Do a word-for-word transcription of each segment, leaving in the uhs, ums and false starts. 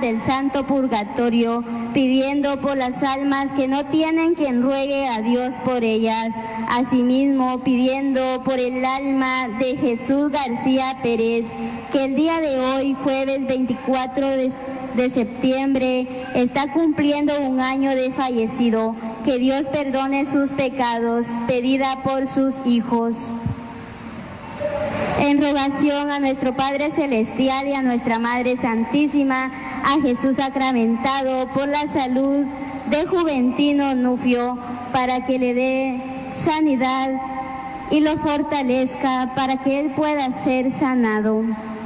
del Santo Purgatorio, pidiendo por las almas que no tienen quien ruegue a Dios por ellas. Asimismo, pidiendo por el alma de Jesús García Pérez, que el día de hoy, jueves veinticuatro de septiembre, está cumpliendo un año de fallecido. Que Dios perdone sus pecados, pedida por sus hijos. En rogación a nuestro Padre Celestial y a nuestra Madre Santísima, a Jesús sacramentado, por la salud de Juventino Nufio, para que le dé sanidad y lo fortalezca para que él pueda ser sanado.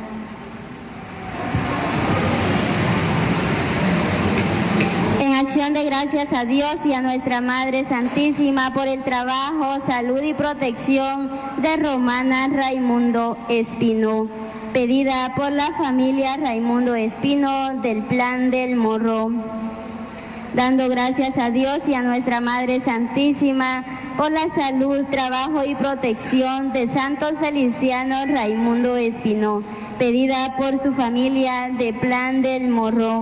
En acción de gracias a Dios y a nuestra Madre Santísima por el trabajo, salud y protección de Romana Raimundo Espino, pedida por la familia Raimundo Espino del Plan del Morro. Dando gracias a Dios y a nuestra Madre Santísima por la salud, trabajo y protección de Santos Feliciano Raimundo Espino, pedida por su familia de Plan del Morro.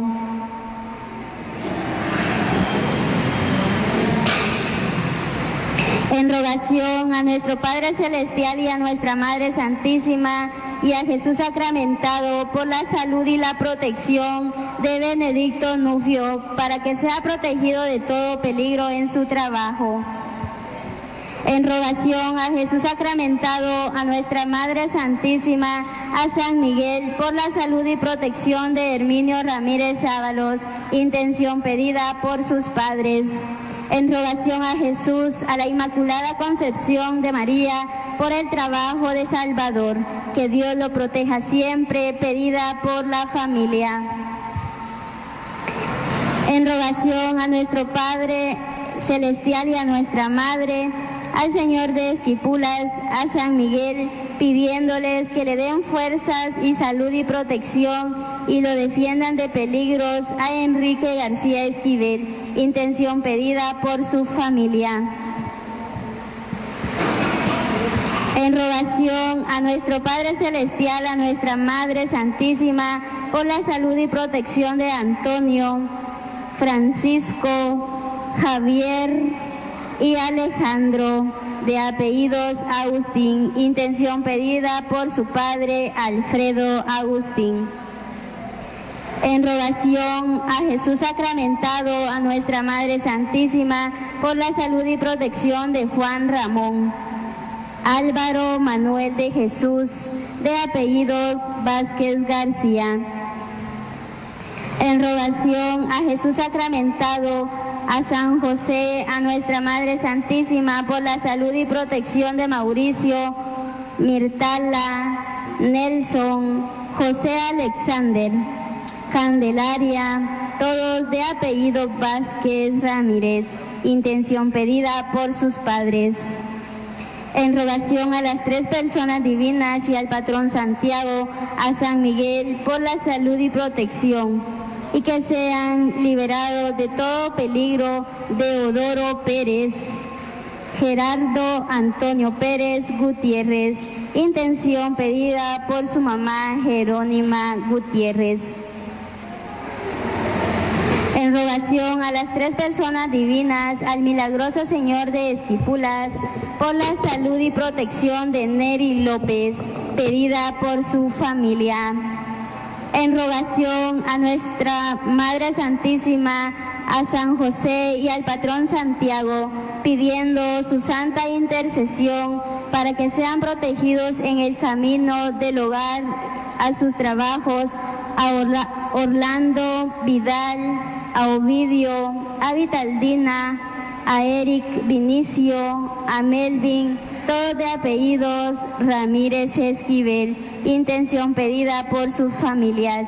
En rogación a nuestro Padre Celestial y a nuestra Madre Santísima y a Jesús sacramentado por la salud y la protección de Benedicto Nufio, para que sea protegido de todo peligro en su trabajo. En rogación a Jesús sacramentado, a nuestra Madre Santísima, a San Miguel, por la salud y protección de Herminio Ramírez Ábalos, intención pedida por sus padres. En rogación a Jesús, a la Inmaculada Concepción de María, por el trabajo de Salvador, que Dios lo proteja siempre, pedida por la familia. En rogación a nuestro Padre Celestial y a nuestra Madre, al Señor de Esquipulas, a San Miguel, pidiéndoles que le den fuerzas y salud y protección y lo defiendan de peligros, a Enrique García Esquivel, intención pedida por su familia. En rogación a nuestro Padre Celestial, a nuestra Madre Santísima, por la salud y protección de Antonio, Francisco, Javier y Alejandro, de apellidos Agustín, intención pedida por su padre Alfredo Agustín. En rogación a Jesús sacramentado, a nuestra Madre Santísima, por la salud y protección de Juan Ramón, Álvaro Manuel de Jesús, de apellido Vázquez García. En rogación a Jesús sacramentado, a San José, a nuestra Madre Santísima, por la salud y protección de Mauricio, Mirtala, Nelson, José Alexander, Candelaria, todos de apellido Vázquez Ramírez, intención pedida por sus padres. En rogación a las tres personas divinas y al patrón Santiago, a San Miguel, por la salud y protección, y que sean liberados de todo peligro Deodoro Pérez, Gerardo Antonio Pérez Gutiérrez, intención pedida por su mamá Jerónima Gutiérrez. En rogación a las tres personas divinas, al milagroso Señor de Esquipulas, por la salud y protección de Neri López, pedida por su familia. En rogación a nuestra Madre Santísima, a San José y al patrón Santiago, pidiendo su santa intercesión para que sean protegidos en el camino del hogar, a sus trabajos, a Orla- Orlando Vidal, a Ovidio, a Vitaldina, a Eric Vinicio, a Melvin, todos de apellidos Ramírez Esquivel, intención pedida por sus familias.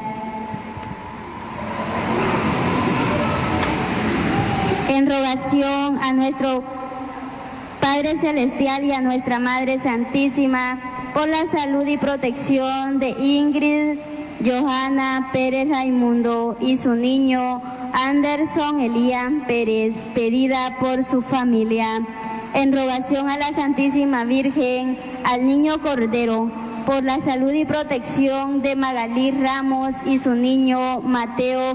En rogación a nuestro Padre Celestial y a nuestra Madre Santísima, por la salud y protección de Ingrid Johanna Pérez Raimundo y su niño Anderson Elian Pérez, pedida por su familia. En rogación a la Santísima Virgen, al Niño Cordero, por la salud y protección de Magalí Ramos y su niño Mateo